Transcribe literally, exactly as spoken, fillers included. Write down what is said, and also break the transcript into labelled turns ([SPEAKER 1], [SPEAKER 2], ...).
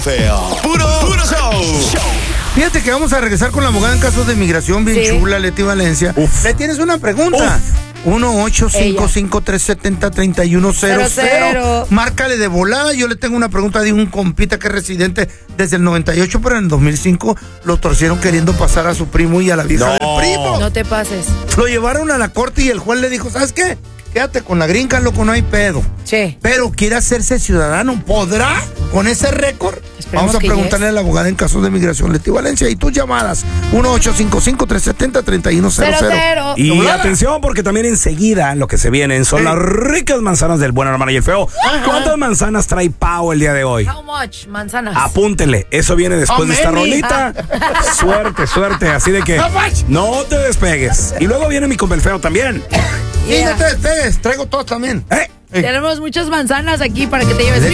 [SPEAKER 1] Feo. Puro, puro show.
[SPEAKER 2] Fíjate que vamos a regresar con la abogada en casos de inmigración bien
[SPEAKER 3] Sí.
[SPEAKER 2] chula, Leti Valencia.
[SPEAKER 1] Uf.
[SPEAKER 2] ¿Le tienes una pregunta? uno ocho cinco cinco tres siete cero tres uno cero cero. Márcale de volada. Yo le tengo una pregunta de un compita que es residente desde el noventa y ocho, pero en el dos mil cinco lo torcieron queriendo pasar a su primo y a la vieja
[SPEAKER 1] No.
[SPEAKER 2] del primo.
[SPEAKER 3] No te pases.
[SPEAKER 2] Lo llevaron a la corte y el juez le dijo, ¿sabes qué? Quédate con la gringa, loco, no hay pedo.
[SPEAKER 3] Sí.
[SPEAKER 2] Pero quiere hacerse ciudadano. ¿Podrá con ese récord?
[SPEAKER 3] Esperemos
[SPEAKER 2] Vamos a
[SPEAKER 3] que
[SPEAKER 2] preguntarle a la abogada en casos de migración, Leti Valencia. Y tus llamadas, uno ocho cinco cinco tres siete cero tres uno cero
[SPEAKER 3] Cero,
[SPEAKER 2] cero.
[SPEAKER 3] cero.
[SPEAKER 4] Y
[SPEAKER 2] Doblada.
[SPEAKER 4] atención, porque también enseguida lo que se vienen son
[SPEAKER 2] Sí.
[SPEAKER 4] las ricas manzanas del buen hermano y el feo.
[SPEAKER 2] Ajá.
[SPEAKER 4] ¿Cuántas manzanas trae Pau el día de hoy?
[SPEAKER 3] How much? Manzanas.
[SPEAKER 4] Apúntele, eso viene después de esta
[SPEAKER 2] How many?
[SPEAKER 4] rolita. Suerte, suerte, así de que
[SPEAKER 2] How much?
[SPEAKER 4] no te despegues. Y luego viene mi compa el feo también.
[SPEAKER 2] Y no te despegues, traigo todos también.
[SPEAKER 4] ¿Eh?
[SPEAKER 2] Eh.
[SPEAKER 3] Tenemos muchas manzanas aquí para que te lleves.